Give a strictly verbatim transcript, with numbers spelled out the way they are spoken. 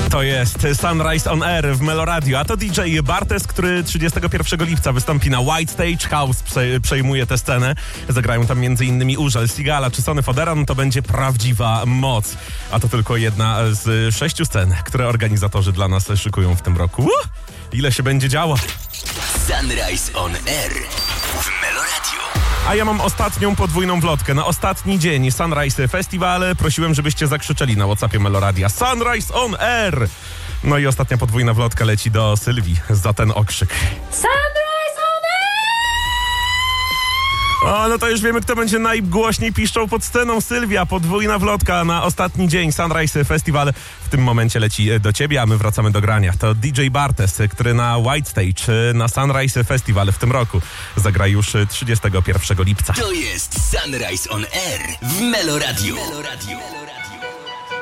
To jest Sunrise on Air w Meloradio, a to D J Bartes, który trzydziestego pierwszego lipca wystąpi na White Stage. House prze, przejmuje tę scenę. Zagrają tam m.in. Urzel, Sigala czy Sony Foderan. To będzie prawdziwa moc. A to tylko jedna z sześciu scen, które organizatorzy dla nas szykują w tym roku. Uh, ile się będzie działo. Sunrise on Air w Meloradio. A ja mam ostatnią podwójną wlotkę. Na ostatni dzień Sunrise Festival prosiłem, żebyście zakrzyczeli na WhatsAppie Meloradia Sunrise on Air. No i ostatnia podwójna wlotka leci do Sylwii za ten okrzyk. Sunrise on Air! O, no to już wiemy, kto będzie najgłośniej piszczał pod sceną. Sylwia, podwójna wlotka na ostatni dzień Sunrise Festival. W tym momencie leci do ciebie, a my wracamy do grania. To D J Bartes, który na White Stage na Sunrise Festival w tym roku zagra już trzydziestego pierwszego lipca. To jest Sunrise on Air w Meloradio. Meloradio.